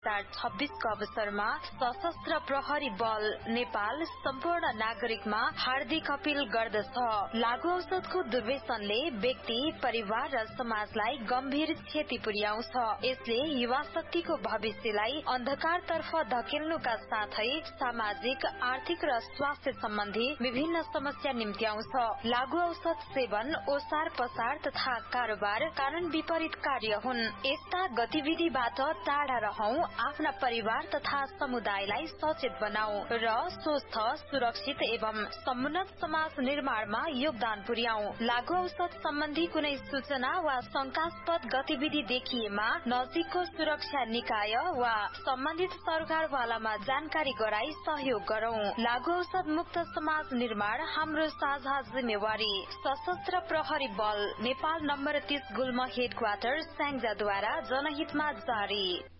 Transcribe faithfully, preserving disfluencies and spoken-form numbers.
हजार छब्बीस को अवसरमा सशस्त्र प्रहरी बल नेपाल सम्पूर्ण नागरिकमा हार्दिक अपील गर्दछ। लागू औषधको दुर्व्यसनले व्यक्ति, परिवार र समाजलाई गम्भीर क्षति पुर्याउँछ। यसले युवा शक्तिको भविष्यलाई अन्धकारतर्फ धकेल्नुका साथै सामाजिक, आर्थिक र स्वास्थ्य सम्बन्धी विभिन्न समस्या निम्त्याउँछ। लागू औषध सेवन, ओसार पसार तथा कारोबार कारण विपरीत कार्य हुन्। यस्ता गतिविधिबाट टाढा रहौं, आफ्ना परिवार तथा समुदायलाई सचेत बनाऊ र स्वस्थ, सुरक्षित एवं समुन्नत समाज निर्माणमा योगदान पुर्याऊ। लागू औषध सम्बन्धी कुनै सूचना वा शंकास्पद गतिविधि देखिएमा नजिकको सुरक्षा निकाय वा सम्बन्धित सरकारवालामा जानकारी गराई सहयोग गरौं। लागू औषध मुक्त समाज निर्माण हाम्रो साझा जिम्मेवारी। सशस्त्र प्रहरी बल नेपाल नम्बर तीस गुल्म हेडक्वार्टर स्याङ्जाद्वारा जनहितमा जारी।